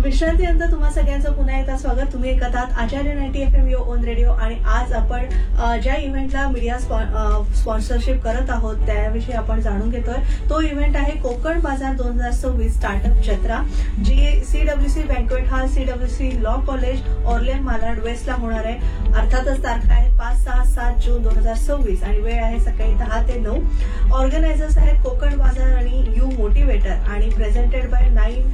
विश्रांतीनंतर तुम्हा सगळ्यांचं पुन्हा एकदा स्वागत. तुम्ही ऐकत आहात आचार्य 90 FM यो ओन रेडिओ. आणि आज आपण ज्या इव्हेंटला मीडिया स्पॉन्सरशिप करत आहोत त्याविषयी आपण जाणून घेतोय. तो इव्हेंट आहे कोकण बाजार 2026 स्टार्टअप जत्रा, जी CWC banquet hall, CWC law college, ऑर्लेन Malad वेस्टला होणार आहे. अर्थातच तारखा आहेत 5, 6, 7 जून 2026 आणि वेळ आहे सकाळी 10 ते 9. ऑर्गनायझर्स आहेत कोकण बाजार आणि यू मोटिवेटर आणि presented bye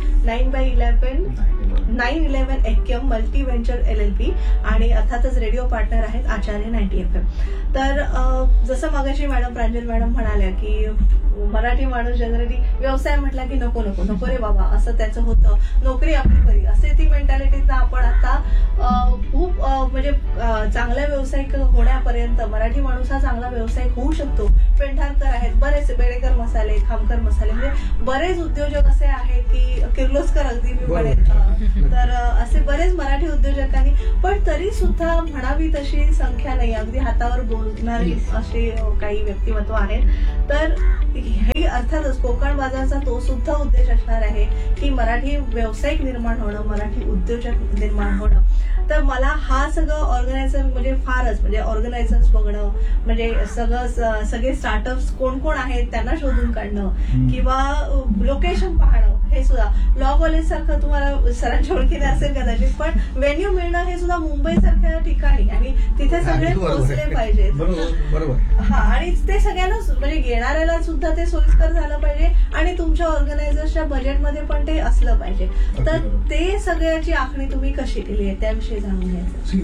911 एक्यम multi venture LLP आणि अर्थातच रेडिओ पार्टनर आहेत आचार्य 90 FM. तर जसं मगाशी प्रांजल मॅडम म्हणाल्या की मराठी माणूस जनरली व्यवसाय म्हटला की नको नको नको रे बाबा असं त्याचं होतं, नोकरी आपली बरी असे ती मेंटॅलिटीतनं आपण आता खूप म्हणजे चांगल्या व्यावसायिक होण्यापर्यंत मराठी माणूस हा चांगला व्यावसायिक होऊ शकतो. पेंढारकर आहेत, बरेच बेडेकर मसाले, खामकर मसाले, म्हणजे बरेच उद्योजक असे आहेत की किर्लोस्कर अगदी मी म्हणेन. तर असे बरेच मराठी उद्योजकांनी, पण तरी सुद्धा म्हणावी तशी संख्या नाही, अगदी हातावर बोलणारी असे काही व्यक्तिमत्व आहेत. तर हे अर्थातच कोकण बाजारचा तो सुद्धा उद्देश असणार आहे की मराठी व्यावसायिक निर्माण होणं, मराठी उद्योजक निर्माण होणं. तर मला हा सगळं ऑर्गनायझर म्हणजे फारच म्हणजे ऑर्गनायझर्स बघणं, म्हणजे सगळे स्टार्टअप्स कोण कोण आहेत त्यांना शोधून काढणं किंवा लोकेशन पाहणं, हे सुद्धा लॉ कॉलेज सारखं तुम्हाला सरांच्या ओळखीने असेल कदाचित, पण व्हेन्यू मिळणं हे सुद्धा मुंबई सारख्या ठिकाणी आणि तिथे सगळे पोहोचले पाहिजेत. बरोबर. हा, आणि ते सगळ्यांना म्हणजे येणाऱ्याला सुद्धा ते सोयीस्कर झालं पाहिजे आणि तुमच्या ऑर्गनायझर्सच्या बजेटमध्ये पण ते असलं पाहिजे. तर ते सगळ्याची आखणी तुम्ही कशी केली आहे त्याविषयी जाणून घ्यायचं.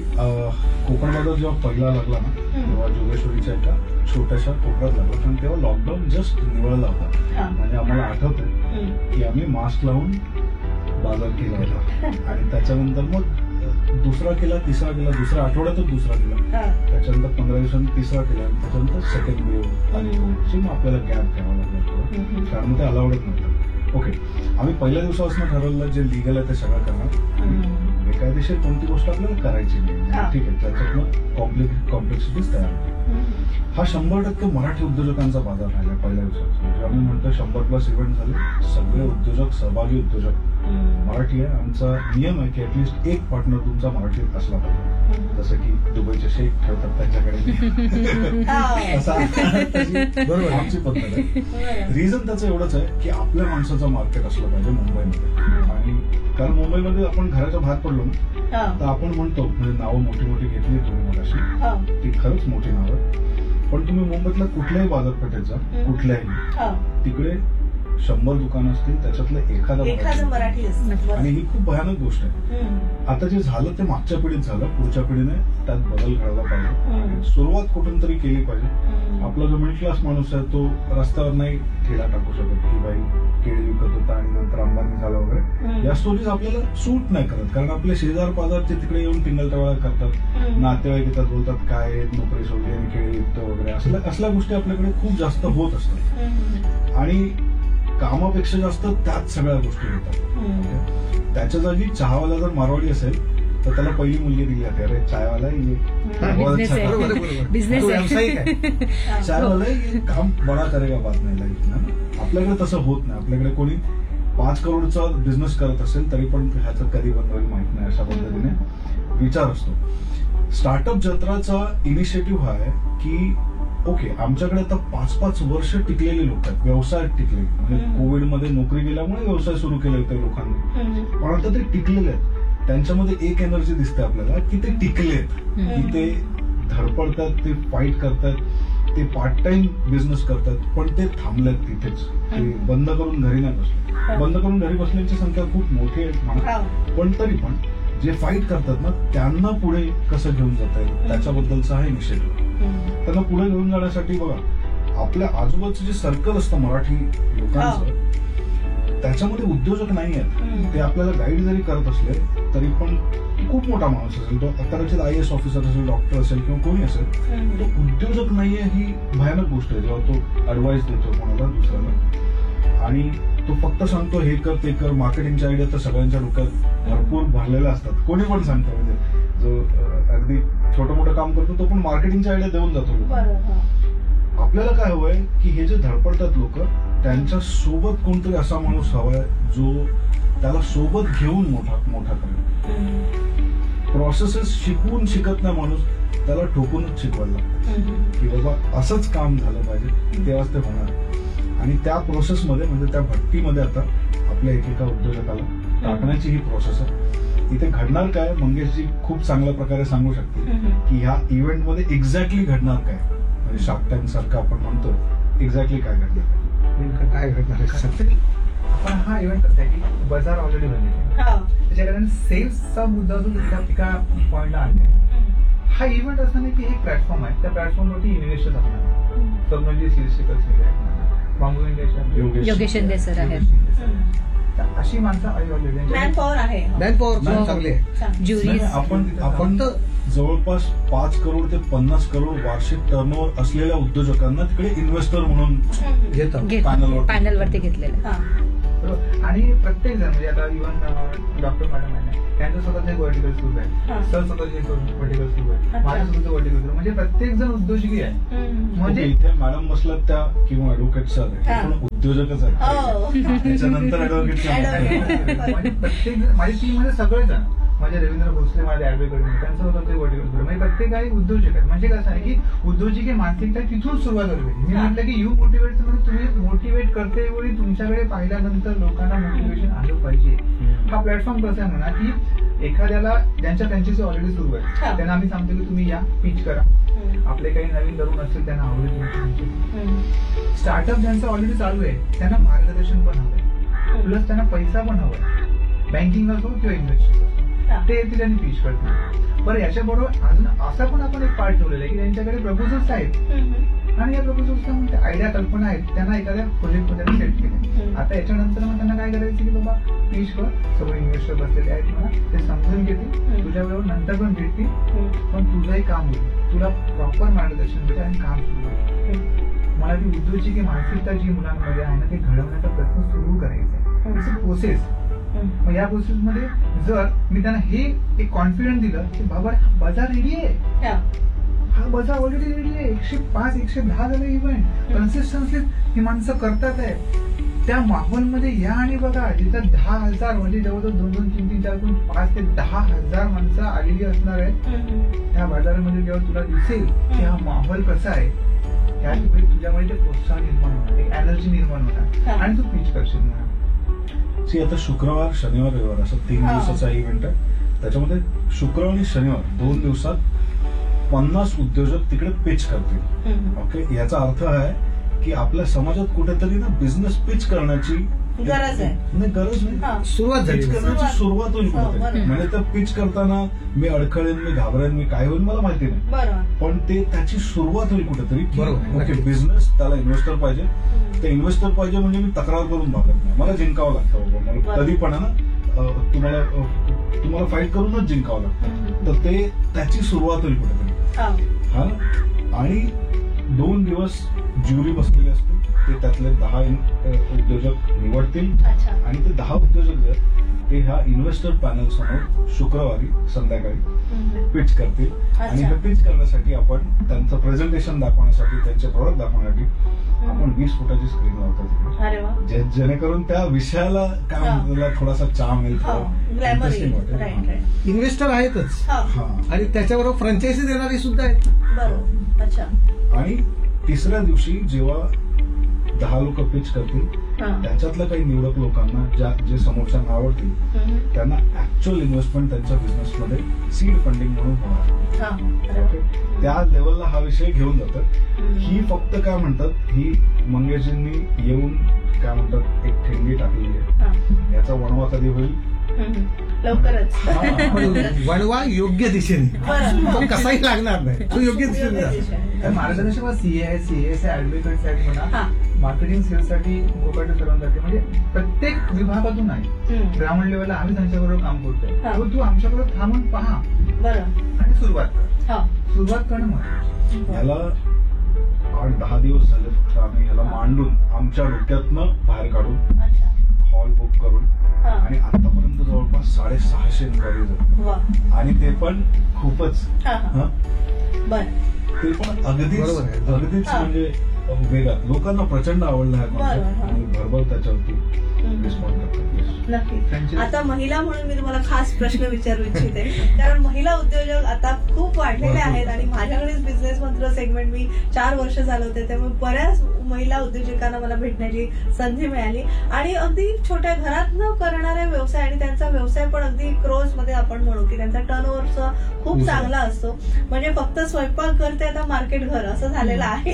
कोकण बाजार जेव्हा पहिला लागला ना तेव्हा जोगेश्वरीच्या एका छोट्याशा कोपऱ्यात लागला, कारण तेव्हा लॉकडाऊन जस्ट निवळला होता. म्हणजे आम्हाला आठवतंय की आम्ही मास्क लावून बाजार केला होता आणि त्याच्यानंतर मग दुसरा केला, तिसरा केला, दुसऱ्या आठवड्यातच दुसरा केला, त्याच्यानंतर 15 दिवसांनी तिसरा केला आणि त्याच्यानंतर सेकंड वेव्ह आली. मग आपल्याला गॅप घ्यावा लागला थोडं, कारण ते अलाउडच नव्हतं. ओके, आम्ही पहिल्या दिवसापासून ठरवलं जे लिगल आहे ते सगळं करणार, बेकायदेशीर कोणती गोष्ट आपल्याला करायची नाही. ठीक आहे, त्याच्यातनं कॉम्प्लेक्सिटीज तयार होते. हा 100% मराठी उद्योजकांचा बाजार राहिला पहिल्या दिवसापासून. म्हणजे आम्ही म्हणतो 100+ इव्हेंट झाले, सगळे उद्योजक, सहभागी उद्योजक मराठी आहे. आमचा नियम आहे की ऍटलिस्ट एक पार्टनर तुमचा मराठीत असला पाहिजे, जसं की दुबईचे शेख ठेवतात त्यांच्याकडे, बरोबर आमची पद्धत आहे. रिझन त्याचं एवढंच आहे की आपल्या माणसाचं मार्केट असलं पाहिजे मुंबईमध्ये. आणि कारण मुंबईमध्ये आपण घराच्या बाहेर पडलो ना तर आपण म्हणतो, म्हणजे नावं मोठी मोठी घेतली तुम्ही मगाशी, ती खरंच मोठी नावं, पण तुम्ही मुंबईतल्या कुठल्याही बाजारपेठेत जा, कुठल्याही, तिकडे 100 दुकानं असतील, त्याच्यातलं एखादं मराठी असतं. आणि ही खूप भयानक गोष्ट आहे. आता जे झालं ते मागच्या पिढीत झालं, पुढच्या पिढीने त्यात बदल घडला पाहिजे. सुरुवात कुठून तरी केली पाहिजे. आपला जो मिडल क्लास माणूस आहे तो रस्त्यावर नाही ठेला टाकू शकत की बाई केळी विकत होता आणि नंतर अंबानी झाला वगैरे. या स्टोरीज आपल्याला सूट नाही करत, कारण आपले शेजार पाजारचे तिकडे येऊन टिंगलटवाळा करतात, नातेवाईक येतात, बोलतात काय नोकरी सोडली आणि केळी विकतो वगैरे, असल्या गोष्टी आपल्याकडे खूप जास्त होत असतात. आणि कामापेक्षा जास्त त्याच सगळ्या गोष्टी होतात. त्याच्या जागी चहावाला जर मारवाडी असेल तर त्याला पहिली मुलगी दिली जाते, अरे चायवाला व्यावसायिक आहे, चायवाला काम बडा करेगा बात नाही लाईफ ना. आपल्याकडे तसं होत नाही. आपल्याकडे कोणी 5 करोडचा बिझनेस करत असेल तरी पण ह्याचं कधी बंद होईल माहित नाही, अशा पद्धतीने विचार असतो. स्टार्टअप जत्राचा इनिशिएटिव्ह हा आहे की ओके, आमच्याकडे आता 5-5 वर्ष टिकलेले लोक आहेत, व्यवसायात टिकले. म्हणजे कोविडमध्ये नोकरी गेल्यामुळे व्यवसाय सुरू केले होते लोकांनी, पण आता ते टिकलेले आहेत. त्यांच्यामध्ये एक एनर्जी दिसते आपल्याला की ते टिकलेत, की ते धडपडतात, ते फाईट करतात, ते पार्ट टाइम बिझनेस करतात, पण ते थांबलेत तिथेच. ते बंद करून घरी नाही बसले. बंद करून घरी बसण्याची संख्या खूप मोठी आहे म्हणा, पण तरी पण जे फाईट करतात ना त्यांना पुढे कसं घेऊन जाता येईल त्याच्याबद्दलचा हा इनिशिएटिव्ह. त्यांना पुढे घेऊन जाण्यासाठी बघा, आपल्या आजूबाजूचं जे सर्कल असतं मराठी लोकांचं, त्याच्यामध्ये उद्योजक नाही आहेत. ते आपल्याला गाईड जरी करत असले तरी पण खूप मोठा माणूस असेल, तो कदाचित IAS ऑफिसर असेल, डॉक्टर असेल किंवा कोणी असेल, तो उद्योजक नाहीये ही भयानक गोष्ट आहे. जेव्हा तो ऍडवाइस देतो कोणाला दुसऱ्याला आणि तो फक्त सांगतो हे कर ते कर, मार्केटिंगच्या आयडिया तर सगळ्यांच्या डोक्यात भरपूर भरलेल्या असतात. कोणी पण सांगतो, म्हणजे जो अगदी छोटं मोठं काम करतो तो पण मार्केटिंगच्या आयडिया देऊन जातो. आपल्याला काय हवंय की हे जे धडपडतात लोक, त्यांच्या सोबत कोणतरी असा माणूस हवाय जो त्याला सोबत घेऊन मोठा करेल. प्रोसेसेस शिकवून शिकत नाही माणूस, त्याला ठोकूनच शिकवायला लागतं की बाबा असंच काम झालं पाहिजे, तेव्हाच ते होणार. आणि त्या प्रोसेसमध्ये म्हणजे त्या भट्टीमध्ये आता आपल्या एकेका उद्योजकाला टाकण्याची ही प्रोसेस आहे. इथे घडणार काय, मंगेशजी खूप चांगल्या प्रकारे सांगू शकते की ह्या इव्हेंटमध्ये एक्झॅक्टली घडणार काय. म्हणजे शार्क टँक सारखं आपण म्हणतो, एक्झॅक्टली काय घडणार, नेमकं काय घडणार आहे. आपण हा इव्हेंट कसा आहे की बाजार ऑलरेडी बनलेला आहे, त्याच्या कारण सेल्सचा मुद्दा जो एका पॉइंटला आणला. हा इव्हेंट असं नाही की एक प्लॅटफॉर्म आहे, त्या प्लॅटफॉर्मवरती इन्व्हेस्टर असणार, स्वप्नजी शीर्षक बांबू इंडिया योगेश शिंदे सर आहेत, अशी माणसं ऑलरेडी मॅन पॉवर आहे. मॅनपॉवर चांगली आहे. ज्युरी आपण तर जवळपास 5 करोड ते 50 करोड वार्षिक टर्नओव्हर असलेल्या उद्योजकांना तिकडे इन्व्हेस्टर म्हणून घेतो. पॅनलवरती घेतलेलं. बरोबर. आणि प्रत्येक जण म्हणजे आता इव्हन डॉक्टर मॅडम आहे, त्यांचं स्वतःचं एक वर्टिकल सुरू आहे, सर स्वतःचे वर्टिकल सुरू आहे, माझं स्वतःचं वर्टिकल सुरू, म्हणजे प्रत्येक जण उद्योजकी आहे. म्हणजे इथे मॅडम बसलात त्या किंवा ऍडव्होकेट सर पण उद्योजकच आहेत, त्याच्यानंतर ऍडव्होकेट. प्रत्येक जण माझी टीम मध्ये सगळे जण, माझे रवींद्र भोसले माझे ऍडव्होकेट, त्यांचं स्वतःचं वर्टिकल सुरू, म्हणजे प्रत्येक काही उद्योजक आहेत. म्हणजे कसं आहे की उद्योजकी मानसिकता तिथून सुरुवात होते. मी म्हटलं की यू मोटिवेट, म्हणजे तुम्ही मोटिवेट करते वेळी तुमच्याकडे पाहिल्यानंतर लोकांना मोटिवेशन आलं पाहिजे. हा प्लॅटफॉर्म कसा आहे म्हणा की एखाद्याला त्यांची ऑलरेडी सुरू आहे, त्यांना आम्ही सांगतो की तुम्ही या पिच करा. आपले काही नवीन तरुण असतील त्यांना आवडेल. स्टार्टअप ज्यांचं ऑलरेडी चालू आहे त्यांना मार्गदर्शन पण हवंय, प्लस त्यांना पैसा पण हवाय, बँकिंग असो किंवा इन्व्हेस्टर असो, ते येतील आणि पिच करतील. बरं, याच्याबरोबर अजून असा पण आपण एक पार्ट ठेवलेला आहे की त्यांच्याकडे प्रपोजल्स आहेत आणि या प्रपोजल्सच्या आयडिया कल्पना आहेत, त्यांना एखाद्या प्रोजेक्टमध्ये सेट केले. आता याच्यानंतर मग त्यांना काय करायचं की बाबा पिच कर, सगळे इन्व्हेस्टर बसलेले आहेत मला, ते समजून घेतील, तुझ्याबरोबर नंतर पण भेटतील, पण तुझंही काम होईल, तुला प्रॉपर मार्गदर्शन भेटेल आणि काम सुरू होईल. मला ती उद्योजकी मानसिकता जी मुलांमध्ये आहे ना, ते घडवण्याचा प्रयत्न सुरू करायचा आहे. It's a process. मग या प्रोसेसमध्ये जर मी त्यांना हे एक कॉन्फिडन्स दिलं की बाबा हा बाजार रेडी आहे, हा बाजार ऑलरेडी रेडी आहे, 105 110 झाले इव्हेंट कन्सिस्टन्सली ही माणसं करतात आहे, त्या माहोलमध्ये या आणि बघा जिथं 10,000 म्हणजे जवळजवळ 2-2, 3-3, 4-5 5 ते 10,000 माणसं आलेली असणार आहे. त्या बाजारामध्ये जेव्हा तुला दिसेल की हा माहोल कसा आहे, त्यावेळी तुझ्यामध्ये ते प्रोत्साहन निर्माण होणार, एक एनर्जी निर्माण होणार आणि तू पिच करशील म्हणा. आता शुक्रवार शनिवार रविवार असं 3 दिवसाचा इव्हेंट आहे. त्याच्यामध्ये शुक्रवार आणि शनिवार 2 दिवसात 50 उद्योजक तिकडे पिच करतील. ओके, याचा अर्थ आहे की आपल्या समाजात कुठेतरी ना बिझनेस पिच करण्याची गरज आहे. नाही, गरज नाही, सुरुवात झाली, पिच करण्याची सुरुवात होईल कुठेतरी. म्हणजे त्या पिच करताना मी अडखळेन, मी घाबरेन, मी काय होईल मला माहिती नाही, पण ते त्याची सुरुवात होईल कुठेतरी. ओके, बिझनेस त्याला इन्व्हेस्टर पाहिजे, ते इन्व्हेस्टर पाहिजे म्हणजे मी तक्रार करून भागत नाही, मला जिंकावं लागतं बाबा, मला कधी पण आहे ना तुम्हाला फाईट करूनच जिंकावं लागतं. तर ते त्याची सुरुवात होईल कुठेतरी. हा ना. आणि 2 दिवस ज्युरी बसलेली असते, ते त्यातले 10 उद्योजक निवडतील आणि ते 10 उद्योजक जर ते ह्या इन्व्हेस्टर पॅनल समोर शुक्रवारी संध्याकाळी पिच करतील. आणि हे पिच करण्यासाठी आपण त्यांचं प्रेझेंटेशन दाखवण्यासाठी, त्यांचे प्रोडक्ट दाखवण्यासाठी आपण 20 फुटाची स्क्रीन लावतो, जेणेकरून त्या विषयाला काय म्हणतात थोडासा चाम येईल, इंटरेस्टिंग वाटेल. इन्व्हेस्टर आहेतच आणि त्याच्याबरोबर फ्रँचायझी देणारी सुद्धा आहेत. आणि तिसऱ्या दिवशी जेव्हा 10 लोक पिच करतील, त्याच्यातल्या काही निवडक लोकांना जे समोरच्यांना आवडतील त्यांना ऍक्च्युअल इन्व्हेस्टमेंट त्यांच्या बिझनेसमध्ये सीड फंडिंग म्हणून होणार. त्या लेवलला हा विषय घेऊन जातात. ही फक्त काय म्हणतात, ही मंगेशजींनी येऊन काय म्हणतात एक ठेंगी टाकलेली आहे. याचा वणवा कधी होईल लवकरच. वणवा योग्य दिशेने, तो कसाही लागणार नाही, तो योग्य दिशेने. मार्गदर्शक सीए आहे, सीएस आहे, ऍडव्होकेट आहे म्हणा, मार्केटिंग सेल्ससाठी गोपाटे सर्वांसाठी, म्हणजे प्रत्येक विभागातून आहे. ग्राउंड लेवलला आम्ही त्यांच्याबरोबर काम करतोय. तू आमच्याबरोबर थांबून पहा आणि सुरुवात कर. सुरुवात करणं महत्त्वाचं. याला 8-10 दिवस झाले फक्त आम्ही ह्याला मांडून आमच्या डोक्यातनं बाहेर काढून हॉल बुक करून, आणि आतापर्यंत जवळपास 650 इन्क्वायरीज, आणि ते पण खूपच ते पण अगदीच म्हणजे वेगात. लोकांना प्रचंड आवडला आहे कॉन्सेप्ट आणि भरभर त्याच्यावरती रिस्पॉन्ड करतात. नक्की. Franchise. आता महिला म्हणून मी तुम्हाला खास प्रश्न विचारू इच्छिते, कारण महिला उद्योजक आता खूप वाढलेले आहेत आणि माझ्याकडेच बिझनेस मंत्र सेगमेंट मी 4 वर्ष चालवते, त्यामुळे बऱ्याच महिला उद्योजकांना मला भेटण्याची संधी मिळाली आणि अगदी छोट्या घरात न करणारे व्यवसाय आणि त्यांचा व्यवसाय पण अगदी क्रोज मध्ये आपण म्हणू की त्यांचा टर्नओव्हर खूप चांगला असतो. म्हणजे फक्त स्वयंपाक करते आता मार्केट घर असं झालेलं आहे.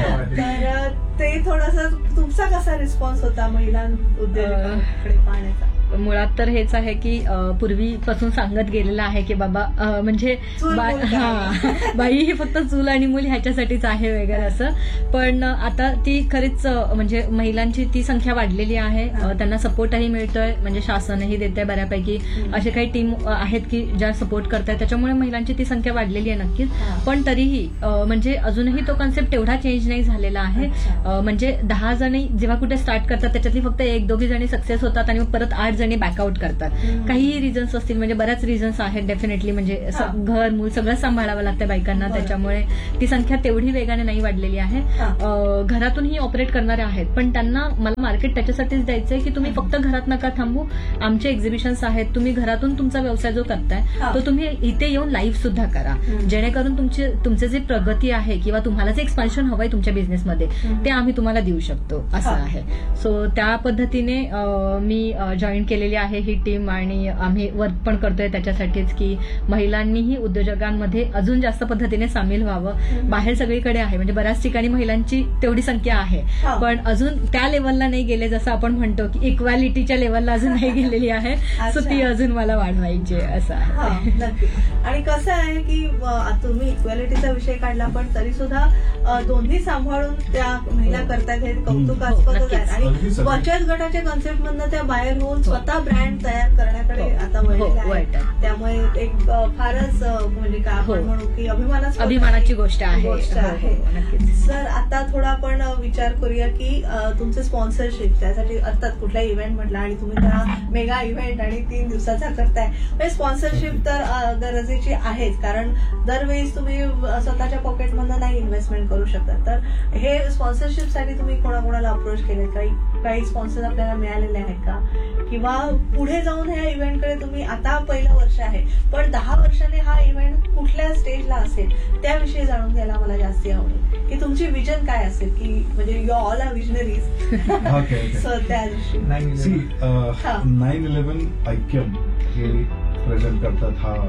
तर ते थोडंसं तुमचा कसा रिस्पॉन्स होता महिला उद्योजकांकडे पाहण्याचा? मुळात तर हेच आहे की पूर्वीपासून सांगत गेलेलं आहे की बाबा म्हणजे चूल मूल बाई ही फक्त चूल आणि मूल ह्याच्यासाठीच आहे वगैरे असं. पण आता ती खरीच म्हणजे महिलांची ती संख्या वाढलेली आहे. त्यांना सपोर्टही मिळतोय, म्हणजे शासनही देत आहे बऱ्यापैकी. असे काही टीम आहेत की ज्या सपोर्ट करतायत, त्याच्यामुळे महिलांची ती संख्या वाढलेली आहे नक्कीच. पण तरीही म्हणजे अजूनही तो कॉन्सेप्ट तेवढा चेंज नाही झालेला आहे. म्हणजे 10 जणी जेव्हा कुठे स्टार्ट करतात त्याच्यातली फक्त 1-2 जणी सक्सेस होतात आणि मग परत 8 जणी बॅकआउट करतात. काही रिझन्स असतील, म्हणजे बऱ्याच रिझन्स आहेत डेफिनेटली. म्हणजे घर मूल सगळं सांभाळावं लागतं बायकांना, त्याच्यामुळे ती संख्या तेवढी वेगाने नाही वाढलेली आहे. घरातूनही ऑपरेट करणारे आहेत, पण त्यांना मला मार्केट त्याच्यासाठीच द्यायचंय की तुम्ही फक्त घरात नका थांबू, आमचे एक्झिबिशन्स आहेत, तुम्ही घरातून तुमचा व्यवसाय जो करताय तो तुम्ही इथे येऊन लाईव्ह सुद्धा करा, जेणेकरून तुमचे जे प्रगती आहे किंवा तुम्हाला जे एक्सपान्शन हवंय तुमच्या बिझनेसमध्ये ते आम्ही तुम्हाला देऊ शकतो असं आहे. सो त्या पद्धतीने मी जॉईन केलेली आहे ही टीम आणि आम्ही वर्क पण करतोय त्याच्यासाठीच की महिलांनीही उद्योजकांमध्ये अजून जास्त पद्धतीने सामील व्हावं. बाहेर सगळीकडे आहे, म्हणजे बऱ्याच ठिकाणी महिलांची तेवढी संख्या आहे, पण अजून त्या लेवलला नाही गेले, जसं आपण म्हणतो की इक्वॅलिटीच्या लेवलला अजून नाही गेलेली आहे. सो ती अजून मला वाढवायची असं आहे. नक्की. आणि कसं आहे की तुम्ही इक्वॅलिटीचा विषय काढला, पण तरी सुद्धा दोन्ही सांभाळून त्या महिला करतायत हे कौतुकास्पदच आहे. आणि बचत गटाच्या कॉन्सेप्ट मधनं त्या बाहेर होऊन स्वतः ब्रँड तयार करण्याकडे आता वळलेल्या आहेत. त्यामुळे एक फारच म्हणजे काय आपण म्हणू की अभिमानाची गोष्ट आहे. सर, आता थोडा आपण विचार करूया की तुमचे स्पॉन्सरशिप, त्यासाठी अर्थात कुठलाही इव्हेंट म्हटला आणि तुम्ही त्या मेगा इव्हेंट आणि 3 दिवसाचा करताय, म्हणजे स्पॉन्सरशिप तर गरजेची आहेच, कारण दरवेळेस तुम्ही स्वतःच्या पॉकेटमधनं नाही इन्व्हेस्टमेंट करू शकता. तर हे स्पॉन्सरशिपसाठी तुम्ही कोणाकोणाला अप्रोच केले? काही स्पॉन्सर आपल्याला मिळालेले आहेत का? किंवा पुढे जाऊन ह्या इव्हेंटकडे तुम्ही, आता पहिलं वर्ष आहे पण 10 वर्षाने हा इव्हेंट कुठल्या स्टेजला असेल त्याविषयी जाणून घ्यायला मला जास्ती आवडेल की तुमची विजन काय असेल, की म्हणजे you all R visionaries. So त्या दिवशी 9/11 ऐक्यम हे प्रेझेंट करतात हा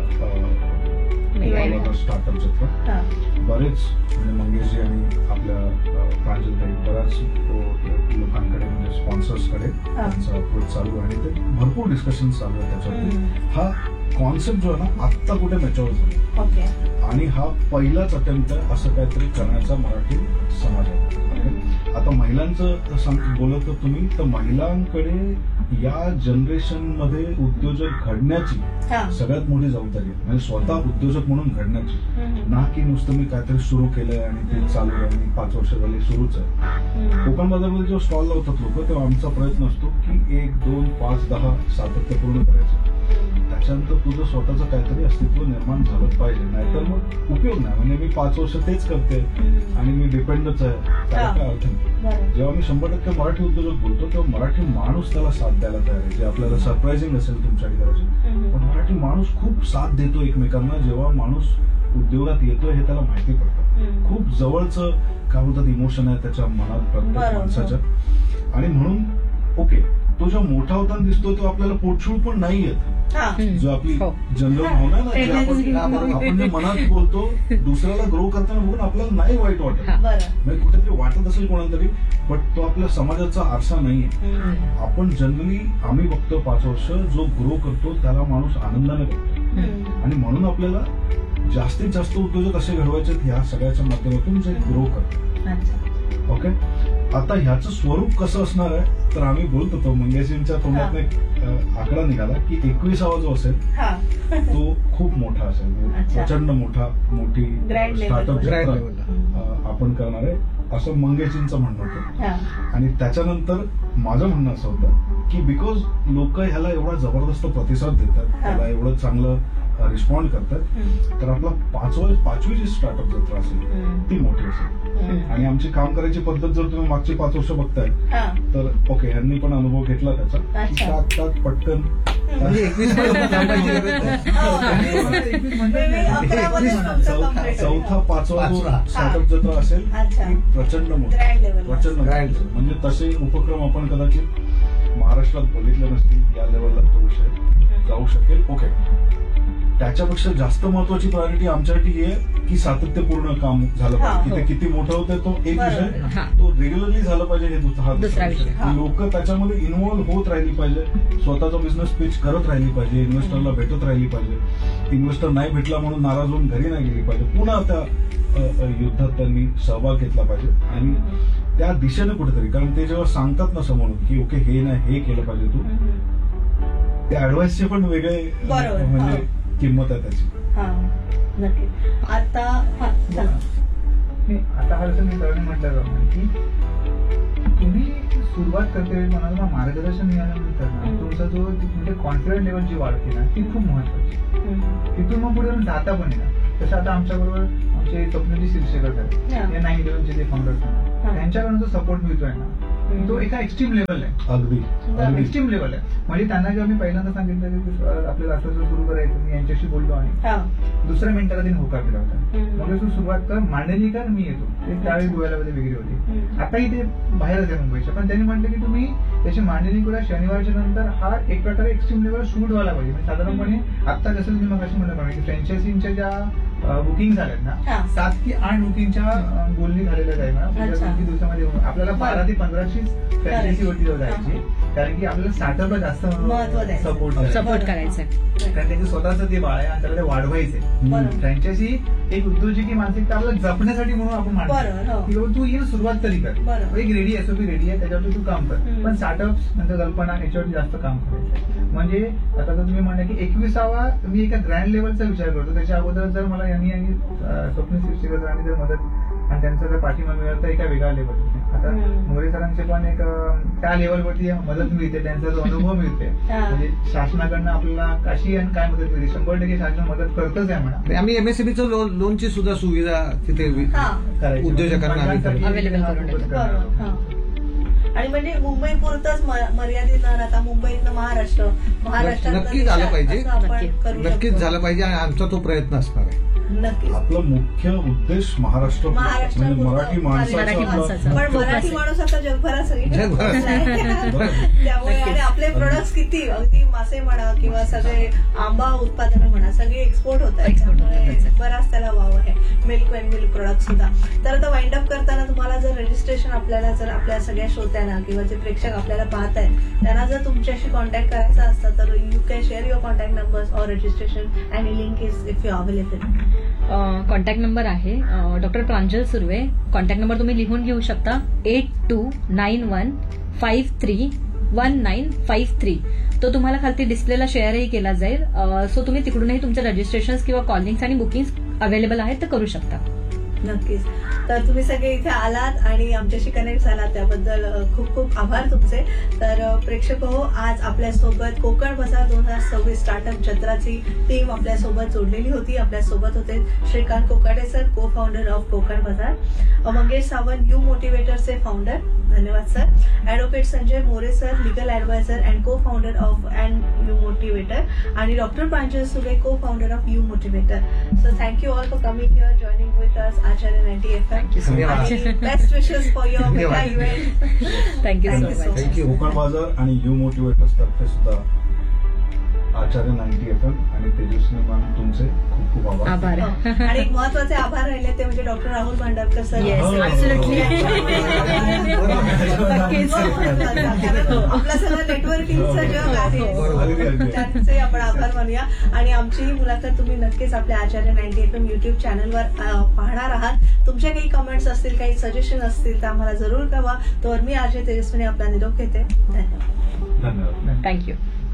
स्टार्टअप जत्रा. बरेच म्हणजे मंगेशजी आणि आपल्या प्रांजलताई बऱ्याच लोकांकडे म्हणजे स्पॉन्सर्सकडे त्यांचा अप्रोच चालू आहे आणि ते भरपूर डिस्कशन चालू आहे त्याच्यावरती. हा कॉन्सेप्ट जो आहे ना आत्ता कुठे मॅच्युअर झाला आणि हा पहिलाच अटेम्प्ट आहे असं काहीतरी करण्याचा मराठी समाजात. आता महिलांचं बोलत तुम्ही, तर महिलांकडे या जनरेशन मध्ये उद्योजक घडण्याची सगळ्यात मोठी जबाबदारी आहे. म्हणजे स्वतः उद्योजक म्हणून घडण्याची, ना की नुसतं मी काहीतरी सुरू केलंय आणि ते चालू आहे आणि 5 वर्ष झाली सुरूच आहे. कोकण बाजारमध्ये जेव्हा स्टॉल लावतात लोक, तेव्हा आमचा प्रयत्न असतो की 1, 2, 5, 10 सातत्यपूर्ण करायचं. त्याच्यानंतर तुझं स्वतःचं काहीतरी अस्तित्व निर्माण झालं पाहिजे, नाहीतर मग उपयोग नाही. म्हणजे मी 5 वर्ष तेच करते आणि मी डिपेंडच आहे, त्याला काय अर्थ नाही. जेव्हा मी 100% मराठी उद्योजक बोलतो तेव्हा मराठी माणूस त्याला साथ द्यायला तयार आहे, जे आपल्याला सरप्राइझिंग असेल तुमच्याकडे कदाचित, पण मराठी माणूस खूप साथ देतो एकमेकांना. जेव्हा माणूस उद्योगात येतोय हे त्याला माहिती पडतं. खूप जवळचं काय बोलतात इमोशन आहे त्याच्या मनात प्रत्येक माणसाच्या. आणि म्हणून ओके, तो जो मोठा होताना दिसतो तो आपल्याला पोटशूळ पण नाही येत. जो आपली जनरल भावना ना, आपण जे मनात बोलतो दुसऱ्याला ग्रो करताना बघून आपल्याला नाही वाईट वाटत, म्हणजे कुठेतरी वाटत असेल कोणाला तरी, बट तो आपल्या समाजाचा आरसा नाहीये. आपण जनरली आम्ही बघतो 5 वर्ष जो ग्रो करतो त्याला माणूस आनंदाने बघतो. आणि म्हणून आपल्याला जास्तीत जास्त उद्योजक असे घडवायचे ह्या सगळ्याच्या माध्यमातून जे ग्रो करतो. ओके, आता ह्याचं स्वरूप कसं असणार आहे तर आम्ही बोलत होतो, मंगेशजींच्या तोंडात एक आकडा निघाला की 21वा जो असेल तो खूप मोठा असेल, प्रचंड मोठी स्टार्टअप आपण करणार आहे असं मंगेशजींचं म्हणणं होतं. आणि त्याच्यानंतर माझं म्हणणं असं होतं की बिकॉज लोक ह्याला एवढा जबरदस्त प्रतिसाद देतात, त्याला एवढं चांगलं रिस्पॉन्ड करतात तर आपला पाचवी जी स्टार्टअप जत्रा असेल ती मोठी असेल. आणि आमची काम करायची पद्धत जर तुम्ही मागची 5 वर्ष बघताय तर ओके ह्यांनी पण अनुभव घेतला त्याचा अच्छा. टाक पटकन म्हणजे 21 पर्यंत थांबायची गरज नाही. 21 म्हणजे चौथा पाचवा जो स्टार्टअप जत्रा असेल अच्छा. ती प्रचंड मोठी Grand level. प्रचंड Grand मोठी. म्हणजे तसे उपक्रम आपण कदाचित महाराष्ट्रात बघितले नसतील. या लेवलला तो विषय जाऊ शकेल. ओके, त्याच्यापेक्षा जास्त महत्वाची प्रायोरिटी आमच्यासाठी ही आहे की सातत्यपूर्ण काम झालं पाहिजे. की ते किती मोठं होतं तो एक विषय, हा. तो रेग्युलरली झालं पाहिजे हे दुसरा विषय. लोक त्याच्यामध्ये इन्व्हॉल्व्ह होत राहिली पाहिजे, स्वतःचा बिझनेस पिच करत राहिली पाहिजे, इन्व्हेस्टरला भेटत राहिली पाहिजे. इन्व्हेस्टर नाही भेटला म्हणून नाराज होऊन घरी नाही गेली पाहिजे. पुन्हा त्या युद्धात त्यांनी सहभाग घेतला पाहिजे आणि त्या दिशेने कुठेतरी, कारण ते जेव्हा सांगतात ना समोरून की ओके हे नाही हे केलं पाहिजे तू, त्या ऍडवाइसचे पण वेगळे बरोबर. म्हणजे किंमत आहे त्याची. हा नक्की. आता नाही, आता हा जसं मी सरांनी म्हटलं जातं की तुम्ही सुरुवात करते मला मार्गदर्शन मिळाल्यानंतर ना तुमचा जो म्हणजे कॉन्फिडन्स लेवल जी वाढते ना ती खूप महत्वाची. तिथून मग पुढे जाता पण येणार. तसं आता आमच्याबरोबर आमचे स्वप्नजी शिरशेकर आहेत, या 911 चे फाउंडर्स आहेत, त्यांच्याकडून जो सपोर्ट मिळतोय ना तो एका एक्स्ट्रीम लेवल आहे. अगदी एक्स्ट्रीम लेवल आहे. म्हणजे त्यांना जेव्हा मी पहिल्यांदा सांगितलं की आपल्याला असं सुरू करायचं, मी यांच्याशी बोललो आणि दुसऱ्या मिनिटाला त्यांनी होकार दिला होता. मग तू सुरुवात कर, मांडणी कर, मी येतो. ते त्यावेळी गोव्याला वगैरे होती. आताही ते बाहेरच आहे मुंबईच्या, पण त्यांनी म्हटलं की तुम्ही त्याची मांडणी करा शनिवारच्या नंतर. हा एक प्रकारे एक्स्ट्रीम लेवल शूट व्हायला पाहिजे. म्हणजे साधारणपणे आता जसं मी मग अशी म्हटलं की फ्रँचायझींच्या ज्या बुकिंग झाल्यात ना 7 की 8 बुकिंगच्या बोलणी झालेल्या आहे ना. 2 दिवसामध्ये आपल्याला 12 ते 15ची फ्रँचायझी वरती जायची, कारण की आपल्याला स्टार्टअपला जास्त सपोर्ट करायचा. कारण त्याचं स्वतःच ते बाळ आहे आणि त्याला ते वाढवायचंय. फ्रँचायझी एक उद्योजकी मानसिकता आपल्याला जपण्यासाठी म्हणून आपण मांडतो की बाबा तू ये सुरुवात तरी कर, एक रेडी एसओपी रेडी आहे त्याच्यावरती तू काम कर. पण स्टार्टअप म्हणजे कल्पना याच्यावरती जास्त काम करायचं. म्हणजे आता जर तुम्ही म्हणा की 21वा मी एका ग्रँड लेवलचा विचार करतो. त्याच्या अगोदर जर मला यांनी आणि स्वप्न शिरशेकरांनी जर मदत आणि त्यांचा जर पाठिंबा मिळाला तर एका वेगळ्या लेवल. आता मोरे सरांचे पण एक त्या लेवलवरती मदत मिळते, त्यांचा जो अनुभव मिळते. म्हणजे शासनाकडनं आपल्याला कशी आणि काय मदत मिळते 100% शासन मदत करतच आहे म्हणा. आम्ही एमएसएमईचं लोनची सुद्धा सुविधा तिथे उद्योजकांना अवेलेबल करून देतो. आणि म्हणजे मुंबई पुरतच मर्यादित न राहता मुंबईतनं महाराष्ट्रात नक्कीच झालं पाहिजे. नक्कीच झालं झालं पाहिजे आणि आमचा तो प्रयत्न असणार आहे. नक्कीच. आपला मुख्य उद्देश महाराष्ट्र म्हणजे मराठी माणसाचा. पण मराठी माणूस आता जगभरात त्यामुळे आणि आपले प्रोडक्ट्स किती अगदी मासे म्हणा किंवा सगळे आंबा उत्पादनं म्हणा सगळे एक्सपोर्ट होत आहेत. त्यामुळे बराच त्याला वाव आहे. मिल्क अँड मिल्क प्रोडक्ट सुद्धा. तर आता वाइंड अप करताना तुम्हाला जर रजिस्ट्रेशन आपल्याला जर आपल्या सगळ्या श्रोत्यांना किंवा जे प्रेक्षक आपल्याला पाहत आहेत त्यांना जर तुमच्याशी कॉन्टॅक्ट करायचा असतं तर you can share your contact numbers or registration and link is if you available. Contact number आहे डॉक्टर प्रांजल सुर्वे. कॉन्टॅक्ट नंबर तुम्ही लिहून घेऊ शकता 8291531953. तो तुम्हाला खालती डिस्प्लेला शेअरही केला जाईल. सो तुम्ही तिकडूनही तुमचे रजिस्ट्रेशन किंवा कॉलिंग्स आणि बुकिंग अवेलेबल आहेत तर करू शकता. नक्कीच. तर तुम्ही सगळे इथे आलात आणि आमच्याशी कनेक्ट झालात त्याबद्दल खूप खूप आभार तुमचे. तर प्रेक्षक हो, आज आपल्यासोबत कोकण बाजार 2026 स्टार्टअप जत्राची टीम आपल्यासोबत जोडलेली होती. आपल्यासोबत होते श्रीकांत कोकाटे सर, को फाउंडर ऑफ कोकण बाजार, मंगेश सावंत यू मोटिवेटरचे फाउंडर, धन्यवाद sir, advocate Sanjay More sir, legal adviser and को founder of and you motivator, आणि डॉक्टर प्रांजल सुर्वे, को founder of you motivator. So thank you all for coming here, joining with us Acharya 90 FM. Best wishes for your mega event. Thank you so much. Thank you. Konkan बाजार आणि you motivators तर्फे सुद्धा आचार्य 90 FM आणि तेजस्वी ma'am तुमचे खूप खूप आभार. आणि एक महत्वाचे आभार राहिले ते म्हणजे doctor Rahul Bhandarkar sir. Absolutely. आपलं सगळं नेटवर्किंगचं जग आहे, त्यांचे आपण आभार मानूया. आणि आमची ही मुलाखत तुम्ही नक्कीच आपल्या आचार्य 90 FM युट्यूब चॅनलवर पाहणार आहात. तुमच्या काही कमेंट्स असतील, काही सजेशन असतील तर आम्हाला जरूर कळवा. तर मी आजय तेजस्वीने आपला निरोप घेते. धन्यवाद. धन्यवाद. थँक्यू.